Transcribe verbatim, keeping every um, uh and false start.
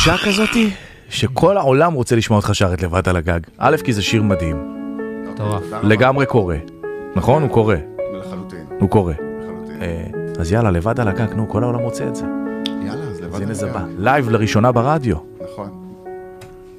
תחושה כזאת שכל העולם רוצה לשמוע אותך שרת לבד על הגג. א', כי זה שיר מדהים. לגמרי קורא. נכון? הוא קורא. לחלוטין. הוא קורא. אז יאללה, לבד על הגג, נו, כל העולם רוצה את זה. יאללה, אז לבד על הגג. הנה זה בא. לייב לראשונה ברדיו. נכון.